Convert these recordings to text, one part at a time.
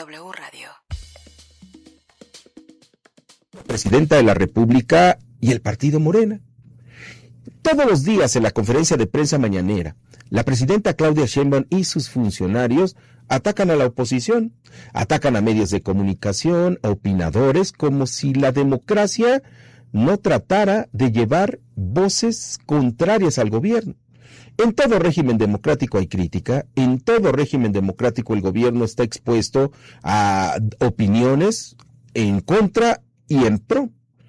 W Radio. Presidenta de la República y el partido Morena. Todos los días en la conferencia de prensa mañanera, la presidenta Claudia Sheinbaum y sus funcionarios atacan a la oposición, atacan a medios de comunicación, a opinadores, como si la democracia no tratara de llevar voces contrarias al gobierno. En todo régimen democrático hay crítica, en todo régimen democrático el gobierno está expuesto a opiniones en contra y en pro.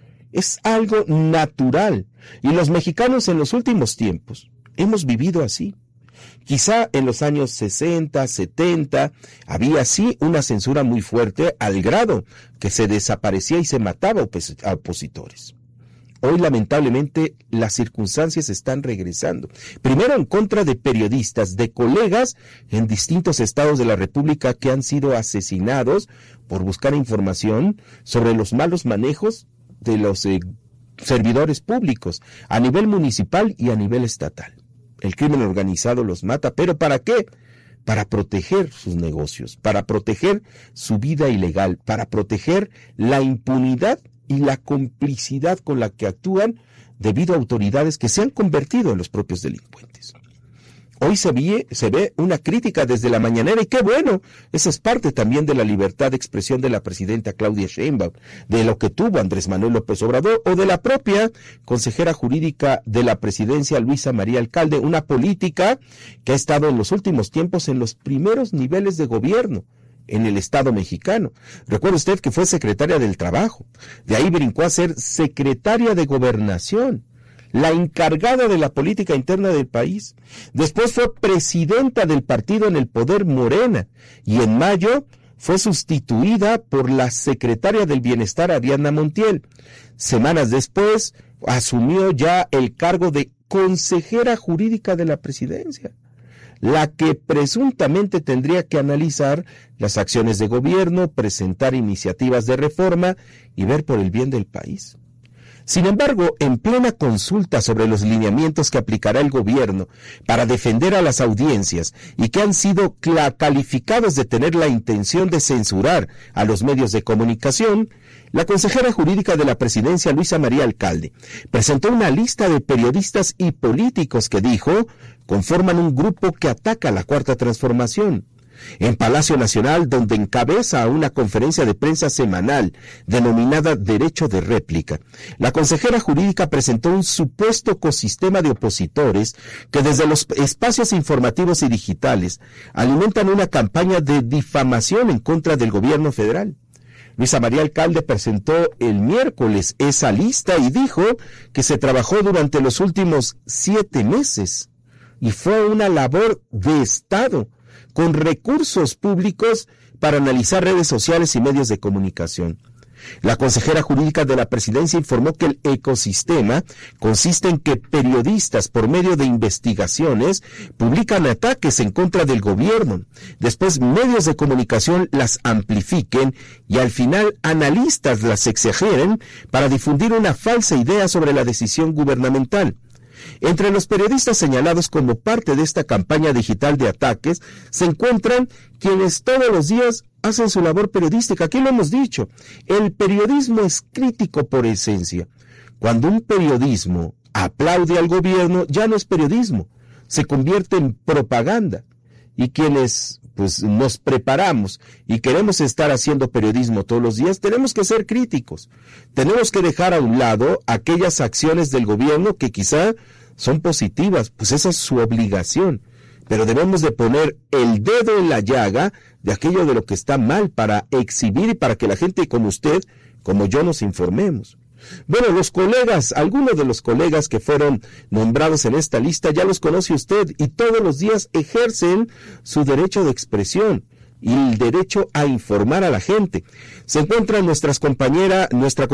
Es algo natural, y los mexicanos en los últimos tiempos hemos vivido así. Quizá en los años 60, 70, había sí una censura muy fuerte al grado que se desaparecía y se mataba a opositores. Hoy, lamentablemente, las circunstancias están regresando. Primero en contra de periodistas, de colegas en distintos estados de la República que han sido asesinados por buscar información sobre los malos manejos de los servidores públicos a nivel municipal y a nivel estatal. El crimen organizado los mata, ¿pero para qué? Para proteger sus negocios, para proteger su vida ilegal, para proteger la impunidad y la complicidad con la que actúan debido a autoridades que se han convertido en los propios delincuentes. Hoy se ve una crítica desde la mañanera, y qué bueno, esa es parte también de la libertad de expresión de la presidenta Claudia Sheinbaum, de lo que tuvo Andrés Manuel López Obrador, o de la propia consejera jurídica de la presidencia, Luisa María Alcalde, una política que ha estado en los últimos tiempos en los primeros niveles de gobierno en el Estado mexicano. Recuerde usted que fue secretaria del Trabajo, de ahí brincó a ser secretaria de Gobernación, la encargada de la política interna del país. Después fue presidenta del partido en el poder Morena, y en mayo fue sustituida por la secretaria del Bienestar, Ariadna Montiel. Semanas después asumió ya el cargo de consejera jurídica de la presidencia, la que presuntamente tendría que analizar las acciones de gobierno, presentar iniciativas de reforma y ver por el bien del país. Sin embargo, en plena consulta sobre los lineamientos que aplicará el gobierno para defender a las audiencias y que han sido calificados de tener la intención de censurar a los medios de comunicación, la consejera jurídica de la presidencia, Luisa María Alcalde, presentó una lista de periodistas y políticos que dijo conforman un grupo que ataca a la Cuarta Transformación. En Palacio Nacional, donde encabeza una conferencia de prensa semanal denominada Derecho de Réplica, la consejera jurídica presentó un supuesto ecosistema de opositores que desde los espacios informativos y digitales alimentan una campaña de difamación en contra del gobierno federal. Luisa María Alcalde presentó el miércoles esa lista y dijo que se trabajó durante los últimos 7 meses y fue una labor de Estado, con recursos públicos para analizar redes sociales y medios de comunicación. La consejera jurídica de la presidencia informó que el ecosistema consiste en que periodistas, por medio de investigaciones, publican ataques en contra del gobierno. Después, medios de comunicación las amplifiquen y al final analistas las exageren para difundir una falsa idea sobre la decisión gubernamental. Entre los periodistas señalados como parte de esta campaña digital de ataques se encuentran quienes todos los días hacen su labor periodística. Aquí lo hemos dicho, el periodismo es crítico por esencia. Cuando un periodismo aplaude al gobierno, ya no es periodismo, se convierte en propaganda. Y quienes nos preparamos y queremos estar haciendo periodismo todos los días, tenemos que ser críticos. Tenemos que dejar a un lado aquellas acciones del gobierno que quizá son positivas, pues esa es su obligación. Pero debemos de poner el dedo en la llaga de aquello de lo que está mal para exhibir y para que la gente como usted, como yo, nos informemos. Bueno, los colegas, algunos de los colegas que fueron nombrados en esta lista ya los conoce usted y todos los días ejercen su derecho de expresión y el derecho a informar a la gente. Se encuentra nuestra compañera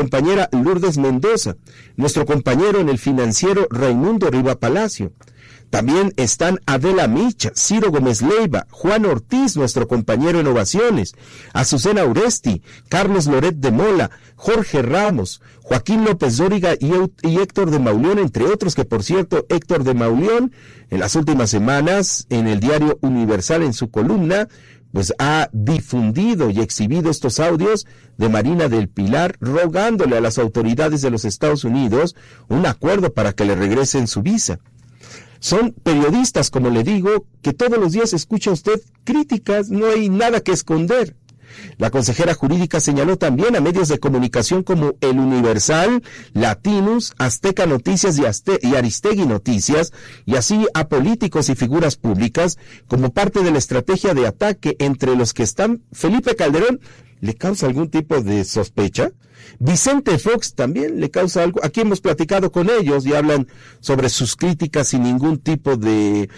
Lourdes Mendoza, nuestro compañero en El Financiero Raimundo Riva Palacio. También están Adela Micha, Ciro Gómez Leiva, Juan Ortiz, nuestro compañero en Ovaciones, Azucena Uresti, Carlos Loret de Mola, Jorge Ramos, Joaquín López Dóriga y Héctor de Mauleón, entre otros, que por cierto, Héctor de Mauleón, en las últimas semanas, en el diario Universal, en su columna, pues ha difundido y exhibido estos audios de Marina del Pilar rogándole a las autoridades de los Estados Unidos un acuerdo para que le regresen su visa. Son periodistas, como le digo, que todos los días escucha usted críticas, no hay nada que esconder. La consejera jurídica señaló también a medios de comunicación como El Universal, Latinus, Azteca Noticias y Aristegui Noticias, y así a políticos y figuras públicas como parte de la estrategia de ataque entre los que están. Felipe Calderón le causa algún tipo de sospecha. Vicente Fox también le causa algo. Aquí hemos platicado con ellos y hablan sobre sus críticas sin ningún tipo de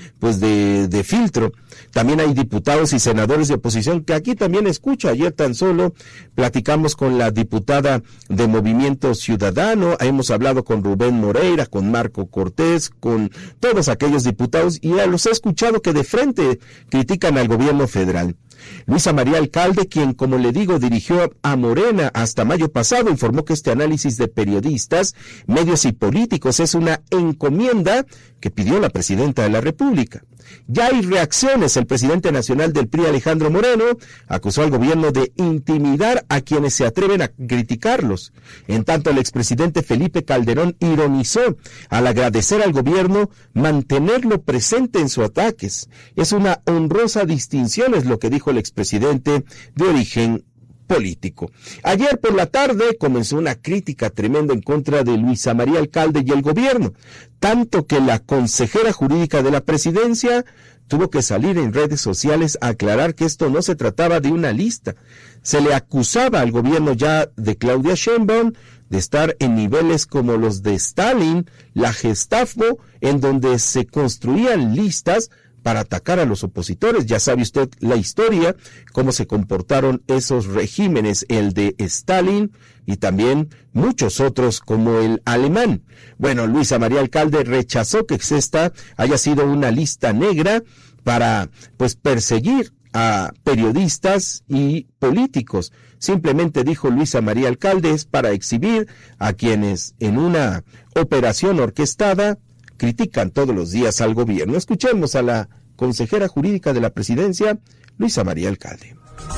filtro. También hay diputados y senadores de oposición que aquí también escucha. Ayer tan solo platicamos con la diputada de Movimiento Ciudadano, hemos hablado con Rubén Moreira, con Marco Cortés, con todos aquellos diputados, y ya los he escuchado que de frente critican al gobierno federal. Luisa María Alcalde, quien, como le digo, dirigió a Morena hasta mayo pasado, informó que este análisis de periodistas, medios y políticos es una encomienda que pidió la presidenta de la República. Ya hay reacciones. El presidente nacional del PRI, Alejandro Moreno, acusó al gobierno de intimidar a quienes se atreven a criticarlos. En tanto, el expresidente Felipe Calderón ironizó al agradecer al gobierno mantenerlo presente en sus ataques. Es una honrosa distinción, es lo que dijo el expresidente de origen político. Ayer por la tarde comenzó una crítica tremenda en contra de Luisa María Alcalde y el gobierno, tanto que la consejera jurídica de la presidencia tuvo que salir en redes sociales a aclarar que esto no se trataba de una lista. Se le acusaba al gobierno ya de Claudia Sheinbaum de estar en niveles como los de Stalin, la Gestapo, en donde se construían listas para atacar a los opositores. Ya sabe usted la historia, cómo se comportaron esos regímenes, el de Stalin y también muchos otros como el alemán. Bueno, Luisa María Alcalde rechazó que esta haya sido una lista negra para, perseguir a periodistas y políticos. Simplemente dijo Luisa María Alcalde, es para exhibir a quienes en una operación orquestada critican todos los días al gobierno. Escuchemos a la consejera jurídica de la presidencia, Luisa María Alcalde.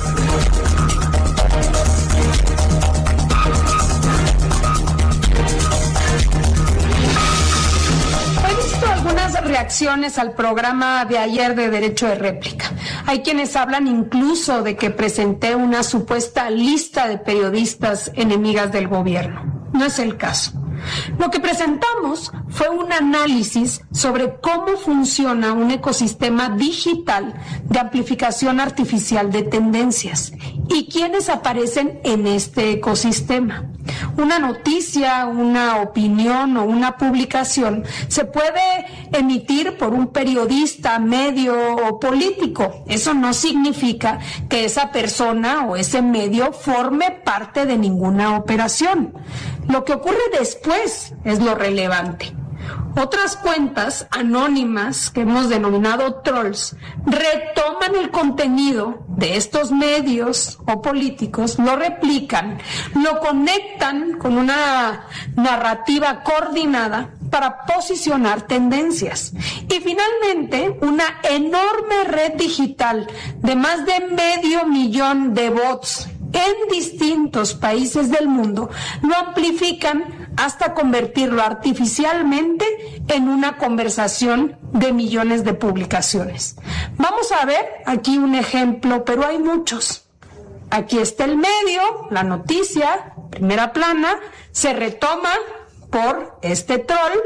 He visto algunas reacciones al programa de ayer de Derecho de Réplica. Hay quienes hablan incluso de que presenté una supuesta lista de periodistas enemigas del gobierno. No es el caso. Lo que presentamos fue un análisis sobre cómo funciona un ecosistema digital de amplificación artificial de tendencias y quiénes aparecen en este ecosistema. Una noticia, una opinión o una publicación se puede emitir por un periodista, medio o político. Eso no significa que esa persona o ese medio forme parte de ninguna operación. Lo que ocurre después es lo relevante. Otras cuentas anónimas que hemos denominado trolls retoman el contenido de estos medios o políticos, lo replican, lo conectan con una narrativa coordinada para posicionar tendencias. Y finalmente, una enorme red digital de más de 500,000 de bots en distintos países del mundo lo amplifican hasta convertirlo artificialmente en una conversación de millones de publicaciones. Vamos a ver aquí un ejemplo, pero hay muchos. Aquí está el medio, la noticia, primera plana, se retoma por este troll,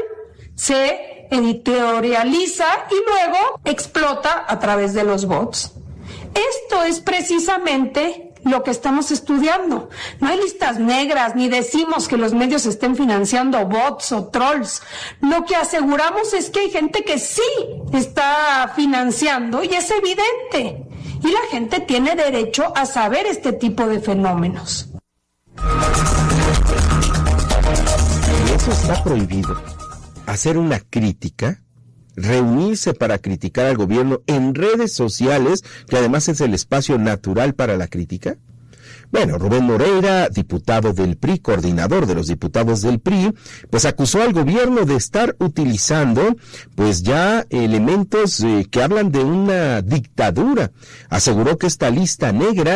se editorializa y luego explota a través de los bots. Esto es precisamente lo que estamos estudiando. No hay listas negras, ni decimos que los medios estén financiando bots o trolls. Lo que aseguramos es que hay gente que sí está financiando y es evidente. Y la gente tiene derecho a saber este tipo de fenómenos. Eso está prohibido. Hacer una crítica, reunirse para criticar al gobierno en redes sociales, que además es el espacio natural para la crítica. Bueno, Rubén Moreira, diputado del PRI, coordinador de los diputados del PRI, pues acusó al gobierno de estar utilizando pues ya elementos que hablan de una dictadura. Aseguró que esta lista negra